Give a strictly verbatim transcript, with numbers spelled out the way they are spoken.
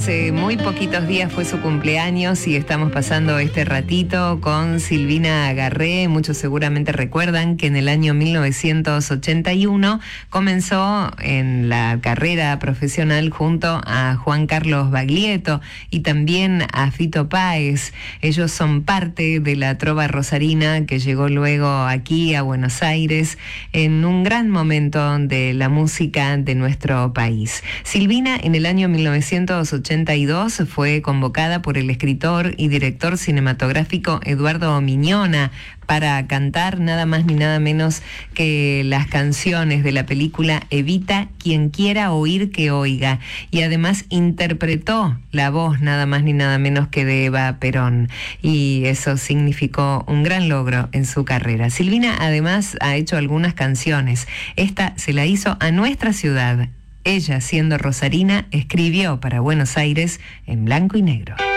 Hace muy poquitos días fue su cumpleaños y estamos pasando este ratito con Silvina Agarré. Muchos seguramente recuerdan que en el año mil novecientos ochenta y uno comenzó en la carrera profesional junto a Juan Carlos Baglietto y también a Fito Páez. Ellos son parte de la trova rosarina que llegó luego aquí a Buenos Aires en un gran momento de la música de nuestro país. Silvina en el año mil novecientos ochenta y dos fue convocada por el escritor y director cinematográfico Eduardo Miñona para cantar nada más ni nada menos que las canciones de la película Evita, quien quiera oír que oiga, y además interpretó la voz nada más ni nada menos que de Eva Perón, y eso significó un gran logro en su carrera. Silvina además ha hecho algunas canciones. Esta se la hizo a nuestra ciudad. Ella, siendo rosarina, escribió para Buenos Aires en blanco y negro.